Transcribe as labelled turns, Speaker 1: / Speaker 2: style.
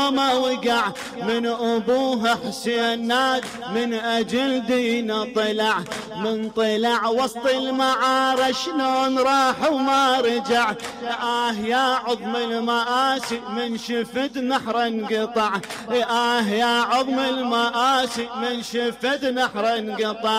Speaker 1: بحومه وقع، من أبوه حسين ناد من أجل دينه طلع، من طلع وسط المعارة شلون راح وما رجع. يا عظم المآسي من شفت نحر انقطع، يا عظم المآسي من شفت نحر انقطع.